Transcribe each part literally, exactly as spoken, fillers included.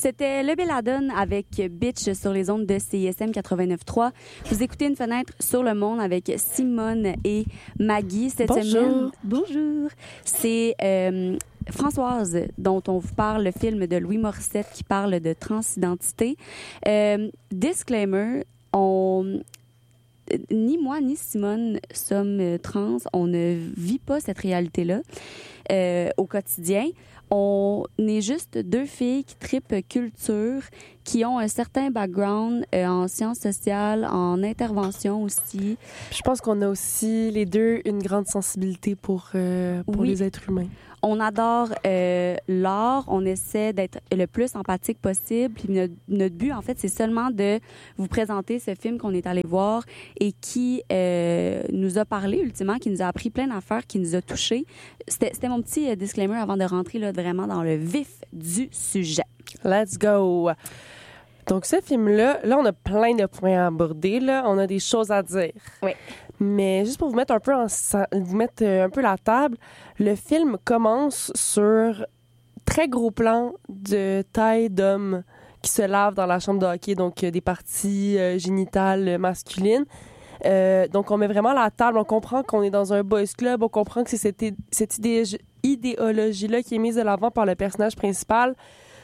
C'était Le Belladone avec Bitch sur les ondes de C I S M quatre-vingt-neuf trois. Vous écoutez Une fenêtre sur le monde avec Simone et Maggie cette Bonjour. semaine. Bonjour. C'est euh, Françoise dont on vous parle, le film de Louis Morissette qui parle de transidentité. Euh, disclaimer, on... Ni moi ni Simone sommes trans. On ne vit pas cette réalité-là euh, au quotidien. On est juste deux filles qui tripent culture, qui ont un certain background euh, en sciences sociales, en intervention aussi. Je pense qu'on a aussi, les deux, une grande sensibilité pour, euh, pour Oui. les êtres humains. On adore euh, l'art, on essaie d'être le plus empathique possible. Puis notre, notre but, en fait, c'est seulement de vous présenter ce film qu'on est allé voir et qui euh, nous a parlé ultimement, qui nous a appris plein d'affaires, qui nous a touchés. C'était, c'était mon petit euh, disclaimer avant de rentrer là, vraiment dans le vif du sujet. Let's go! Donc, ce film-là, là, on a plein de points à aborder, là. On a des choses à dire. Oui. Mais juste pour vous mettre un peu en, vous mettre un peu la table, le film commence sur très gros plan de taille d'homme qui se lave dans la chambre de hockey, donc des parties euh, génitales masculines. Euh, donc, on met vraiment la table, on comprend qu'on est dans un boys club, on comprend que c'est cette, cette idée, idéologie-là qui est mise de l'avant par le personnage principal.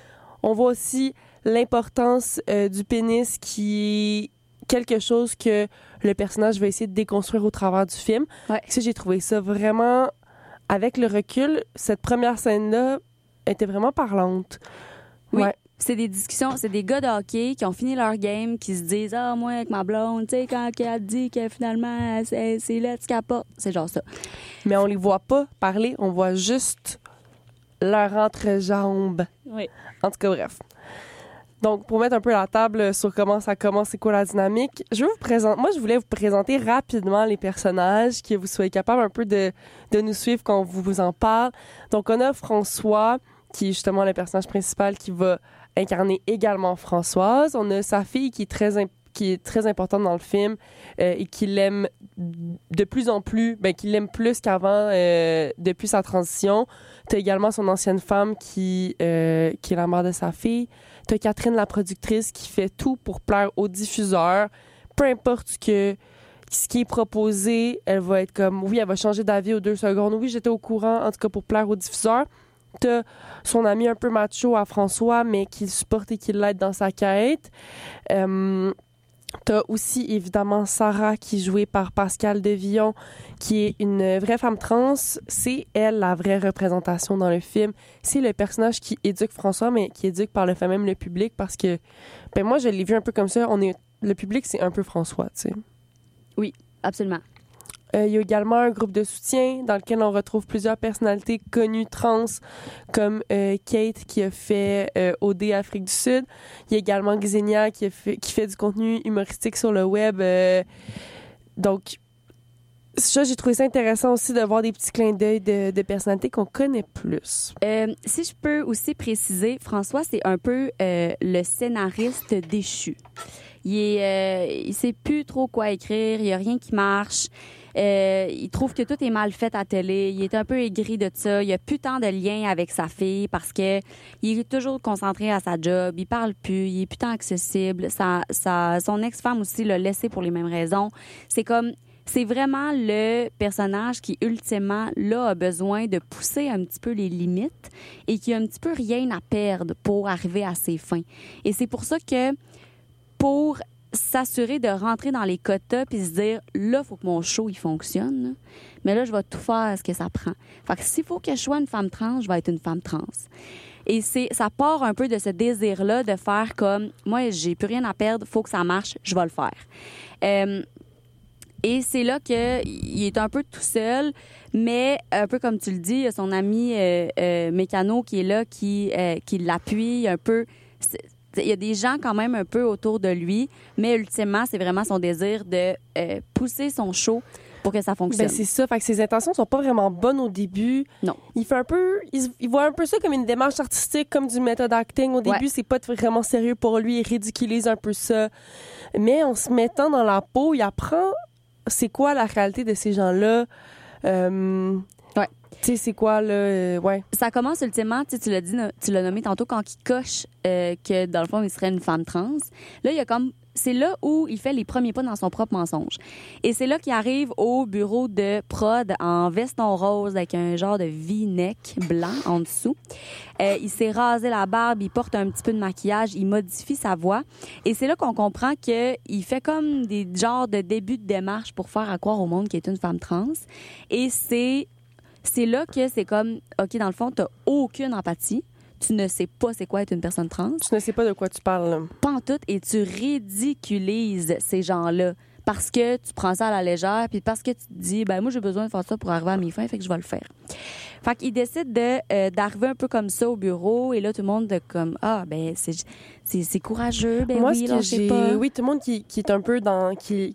On voit aussi l'importance euh, du pénis qui est quelque chose que le personnage va essayer de déconstruire au travers du film. Ouais. Ça, j'ai trouvé ça vraiment, avec le recul, cette première scène-là était vraiment parlante. Oui. Ouais. C'est des discussions, c'est des gars de hockey qui ont fini leur game, qui se disent « Ah, moi, avec ma blonde, tu sais, quand elle dit que finalement, c'est, c'est là, tu capotes. » C'est genre ça. Mais on les voit pas parler, on voit juste leur entrejambe. Oui. En tout cas, bref. Donc, pour mettre un peu la table sur comment ça commence, c'est quoi la dynamique, je veux vous présenter, moi, je voulais vous présenter rapidement les personnages, que vous soyez capable un peu de, de nous suivre quand on vous en parle. Donc, on a François, qui est justement le personnage principal qui va incarner également Françoise. On a sa fille qui est très imp- qui est très importante dans le film euh, et qui l'aime de plus en plus, ben, qui l'aime plus qu'avant euh, depuis sa transition. Tu as également son ancienne femme qui, euh, qui est la mère de sa fille. Tu as Catherine, la productrice, qui fait tout pour plaire aux diffuseurs. Peu importe ce, que, ce qui est proposé, elle va être comme, oui, elle va changer d'avis aux deux secondes. Oui, j'étais au courant, en tout cas pour plaire aux diffuseurs. T'as son ami un peu macho à François, mais qui le supporte et qui l'aide dans sa quête. Euh, T'as aussi, évidemment, Sarah, qui est jouée par Pascale Devillon, qui est une vraie femme trans. C'est elle, la vraie représentation dans le film. C'est le personnage qui éduque François, mais qui éduque par le fait même le public, parce que, ben moi, je l'ai vu un peu comme ça. On est, le public, c'est un peu François, tu sais. Oui, absolument. Euh, il y a également un groupe de soutien dans lequel on retrouve plusieurs personnalités connues trans, comme euh, Kate qui a fait euh, O D Afrique du Sud. Il y a également Xenia qui, a fait, qui fait du contenu humoristique sur le web. Euh, donc, ça, j'ai trouvé ça intéressant aussi de voir des petits clins d'œil de, de personnalités qu'on connaît plus. Euh, si je peux aussi préciser, François, c'est un peu euh, le scénariste déchu. Il est, euh, il sait plus trop quoi écrire, il y a rien qui marche. Euh, il trouve que tout est mal fait à télé. Il est un peu aigri de ça. Il a plus tant de lien avec sa fille parce que il est toujours concentré à sa job. Il parle plus. Il est plus tant accessible. Sa, sa, son ex-femme aussi l'a laissé pour les mêmes raisons. C'est comme, c'est vraiment le personnage qui, ultimement, là, a besoin de pousser un petit peu les limites et qui a un petit peu rien à perdre pour arriver à ses fins. Et c'est pour ça que, pour s'assurer de rentrer dans les quotas puis se dire là il faut que mon show il fonctionne là. Mais là je vais tout faire à ce que ça prend. Fait que s'il faut que je sois une femme trans, je vais être une femme trans. Et c'est ça part un peu de ce désir là de faire comme moi j'ai plus rien à perdre, faut que ça marche, je vais le faire. Euh, et c'est là que il est un peu tout seul, mais un peu comme tu le dis, il y a son ami euh, euh, mécano qui est là qui euh, qui l'appuie un peu. C'est, il y a des gens quand même un peu autour de lui, mais ultimement, c'est vraiment son désir de euh, pousser son show pour que ça fonctionne. Ben c'est ça, fait que ses intentions sont pas vraiment bonnes au début. Non. Il fait un peu, il, il voit un peu ça comme une démarche artistique, comme du method acting. Au début, Ouais. c'est pas vraiment sérieux pour lui, il ridiculise un peu ça. Mais en se mettant dans la peau, il apprend c'est quoi la réalité de ces gens-là. Euh, Ouais. Tu sais, c'est quoi, là? Euh, ouais. Ça commence ultimement, tu sais, tu l'as dit, tu l'as nommé tantôt, quand il coche euh, que, dans le fond, il serait une femme trans. Là, il y a comme... C'est là où il fait les premiers pas dans son propre mensonge. Et c'est là qu'il arrive au bureau de prod en veston rose avec un genre de V-neck blanc en dessous. Euh, il s'est rasé la barbe, il porte un petit peu de maquillage, il modifie sa voix. Et c'est là qu'on comprend qu'il fait comme des genres de début de démarche pour faire à croire au monde qu'il est une femme trans. Et c'est, c'est là que c'est comme, OK, dans le fond, t'as aucune empathie. Tu ne sais pas c'est quoi être une personne trans. Tu ne sais pas de quoi tu parles, là. Pas en tout, et tu ridiculises ces gens-là parce que tu prends ça à la légère, puis parce que tu te dis, ben moi, j'ai besoin de faire ça pour arriver à mes fins, fait que je vais le faire. Fait qu'il décide de, euh, d'arriver un peu comme ça au bureau, et là, tout le monde de comme, ah, ben, c'est, c'est, c'est courageux, ben Moi, oui, ce là, que je sais j'ai... pas. Oui, tout le monde qui, qui est un peu dans... qui,